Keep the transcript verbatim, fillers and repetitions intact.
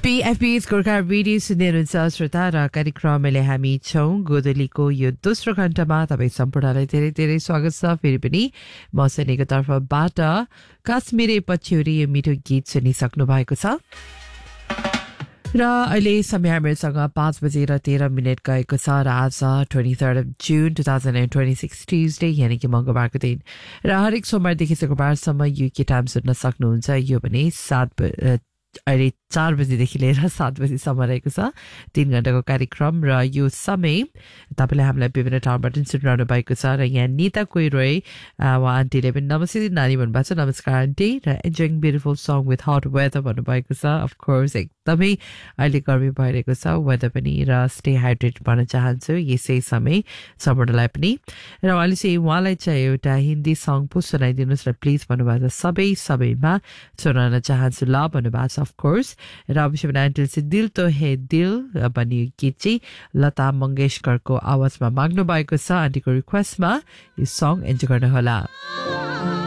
पीएफपी's Gorkha radio सुन्दै हुनुहुन्छ श्रोता र कार्यक्रमले हामी छौं गोदलीको यो दोस्रो घण्टामा तपाईँ सम्पूर्णलाई धेरै धेरै स्वागत छ। फेरि पनि म सैनिकको तर्फबाट काश्मीरे पछ्यौरी यो मिठो गीत सुनिसक्नु भएको छ र अहिले समय हामीसँग पाँच बजेर तेह्र मिनट गएको छ र आज ट्वेन्टी थर्ड अफ जुन two thousand and twenty six Tuesday यानि कि मङ्गलबारको दिन र हरेक सोमबारदेखि शुक्रबारसम्म युके टाइम सुन्न सक्नुहुन्छ। यो भने सात अहिले चार बजीदेखि लिएर सात बजीसम्म रहेको छ तीन घण्टाको कार्यक्रम र यो समय तपाईँले हामीलाई विभिन्न ठाउँबाट सुनिरहनु भएको छ। र यहाँ निता कोही रोय उहाँ आन्टीले पनि नमस्ते नानी भन्नुभएको छ। नमस्कार आन्टी र enjoying beautiful song with hot weather भन्नुभएको छ। अफकोर्स एकदमै अहिले गर्मी भइरहेको छ वेदर पनि र स्टे हाइड्रेट भन्न चाहन्छु यसै समय सम्पूर्णलाई पनि। र उहाँले चाहिँ उहाँलाई चाहिँ एउटा हिन्दी सङ पो सुनाइदिनुहोस् र प्लिज भन्नुभएको छ सबै सबैमा सुनाउन चाहन्छु ल भन्नुभएको छ अफकोर्स। र अवश्य पनि आन्टीले चाहिँ दिल तो हे दिल भन्ने गीत चाहिँ लता मङ्गेशकरको आवाजमा माग्नु भएको छ। आन्टीको रिक्वेस्टमा यो सङ इन्जोय गर्नुहोला।